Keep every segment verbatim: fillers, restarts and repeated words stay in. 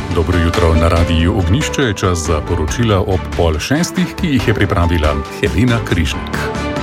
Dobro jutro na radiju Ognjišče, je čas za poročila ob pol šestih, ki jih je pripravila Helena Križnik.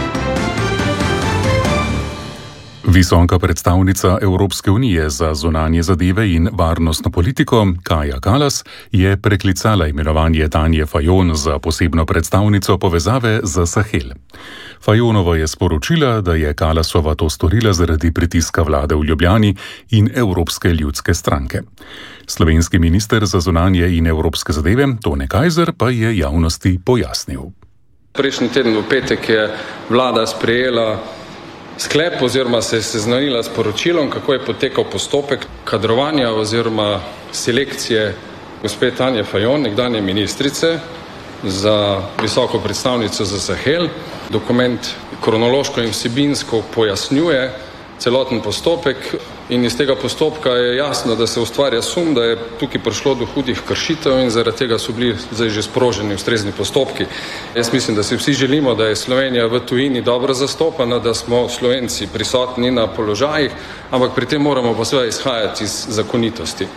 Visoka predstavnica Evropske unije za zunanje zadeve in varnostno politiko Kaja Kallas je preklicala imenovanje Tanje Fajon za posebno predstavnico povezave za Sahel. Fajonova je sporočila, da je Kallasova to storila zaradi pritiska vlade v Ljubljani in Evropske ljudske stranke. Slovenski minister za zunanje in evropske zadeve Tone Kajzer pa je javnosti pojasnil. Prejšnji teden v petek je vlada sprejela sklep oziroma se je seznanila s poročilom, kako je potekal postopek kadrovanja oziroma selekcije gospe Tanje Fajon, nekdanje ministrice, za visoko predstavnico za Sahel. Dokument kronološko in vsebinsko pojasnjuje celoten postopek in iz tega postopka je jasno, da se ustvarja sum, da je tukaj prišlo do hudih kršitev in zaradi tega so bili zdaj že sproženi ustrezni postopki. Jaz mislim, da si vsi želimo, da je Slovenija v tujini dobro zastopana, da smo Slovenci prisotni na položajih, ampak pri tem moramo pa seveda izhajati iz zakonitosti.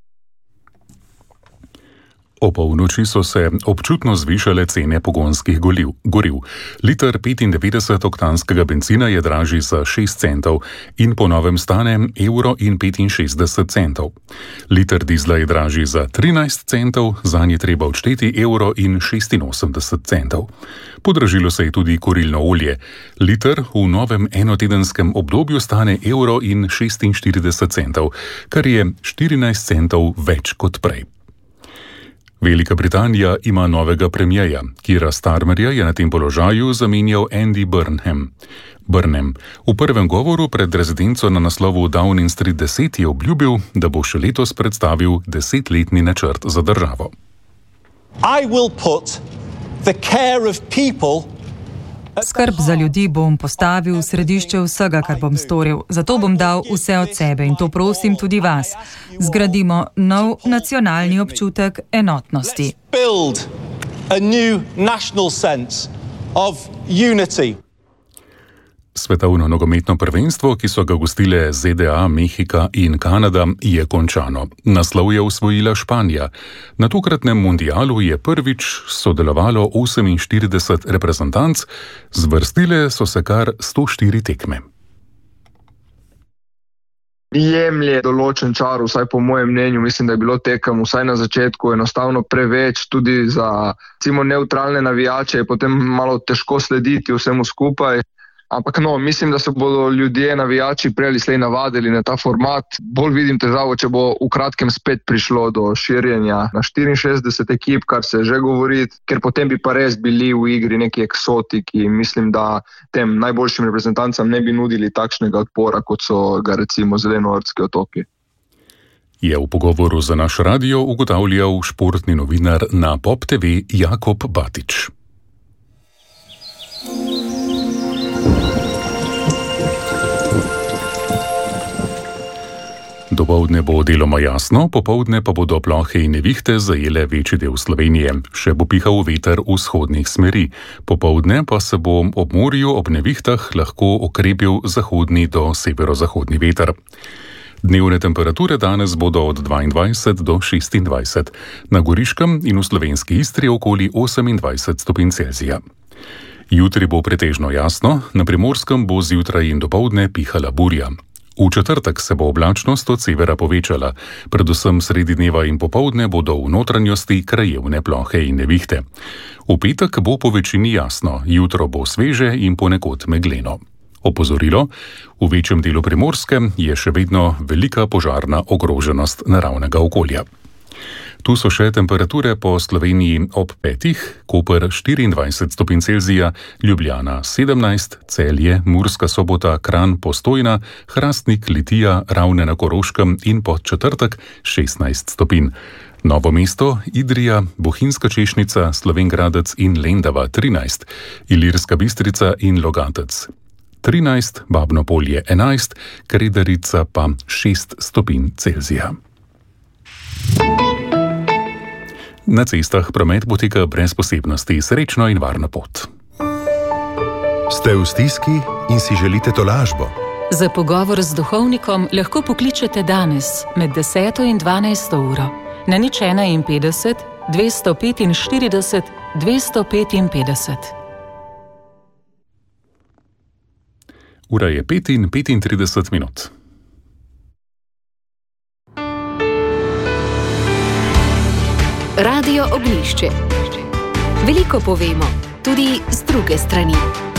O polnoči so se občutno zvišale cene pogonskih goriv. Liter petindevetdesetoktanskega bencina je dražji za šest centov in po novem stane evro in petinšestdeset centov. Liter dizla je dražji za trinajst centov, zanj je treba odšteti evro in šestinosemdeset centov. Podražilo se je tudi kurilno olje. Liter v novem enotedenskem obdobju stane evro in šestinštirideset centov, kar je štirinajst centov več kot prej. Velika Britanija ima novega premierja. Keira Starmerja je na tem položaju zamenjal Andy Burnham. Burnham v prvem govoru pred rezidenco na naslovu Downing Street deset je obljubil, da bo še letos predstavil desetletni načrt za državo. I will put the care of people Skrb za ljudi bom postavil v središče vsega, kar bom storil. Zato bom dal vse od sebe in to prosim tudi vas. Zgradimo nov nacionalni občutek enotnosti. Build a new national sense of unity. Svetovno nogometno prvenstvo, ki so ga gostile Z D A, Mehika in Kanada, je končano. Naslov je osvojila Španija. Na tokratnem mundialu je prvič sodelovalo oseminštirideset reprezentanc, zvrstile so se kar sto štiri tekme. Jemlje določen čar, vsaj po mojem mnenju, mislim, da je bilo tekem vsaj na začetku enostavno preveč, tudi za recimo neutralne navijače je potem malo težko slediti vsemu skupaj. Ampak no, mislim, da se bodo ljudje, navijači prej ali slej navadili na ta format. Bolj vidim težavo, če bo v kratkem spet prišlo do širjenja na štiriinšestdeset ekip, kar se že govori, ker potem bi pa res bili v igri neki eksotiki. Mislim, da tem najboljšim reprezentancam ne bi nudili takšnega odpora, kot so ga recimo Zelenoortski otoki. Je v pogovoru za naš radio ugotavljal športni novinar na Pop T V Jakob Batič. Dopoldne bo deloma jasno, popoldne pa bodo plohe in nevihte zajele večji del Slovenije. Še bo pihal veter vzhodnih smeri. Popoldne pa se bo ob morju ob nevihtah lahko okrepil zahodni do severozahodni veter. Dnevne temperature danes bodo od dvaindvajset do šestindvajset, na Goriškem in v slovenski Istri okoli osemindvajset stopinj Celzija. Jutri bo pretežno jasno, na Primorskem bo zjutraj in dopoldne pihala burja. V četrtek se bo oblačnost od severa povečala, predvsem sredi dneva in popoldne bodo v notranjosti krajevne plohe in nevihte. V petek bo po večini jasno, jutro bo sveže in ponekod megleno. Opozorilo, v večjem delu Primorske je še vedno velika požarna ogroženost naravnega okolja. Tu so še temperature po Sloveniji ob petih, Koper štiriindvajset stopinj Celzija, Ljubljana sedemnajst, Celje, Murska Sobota, Kranj, Postojna, Hrastnik, Litija, Ravne na Koroškem in Podčetrtek šestnajst stopinj. Novo mesto, Idrija, Bohinjska Češnica, Slovenj Gradec in Lendava trinajst, Ilirska Bistrica in Logatec trinajst, Babno Polje enajst, Kredarica pa šest stopinj Celzija. Na cestah promet poteka brez posebnosti, srečno in varno pot. Ste v stiski in si želite tolažbo? Za pogovor z duhovnikom lahko pokličete danes med deseto in dvanajsto uro. na nič enainpetdeset, dvesto petinštirideset, dvesto petinpetdeset. Ura je pet in petintrideset minut. Radio Oglišče. Veliko povemo, tudi z druge strani.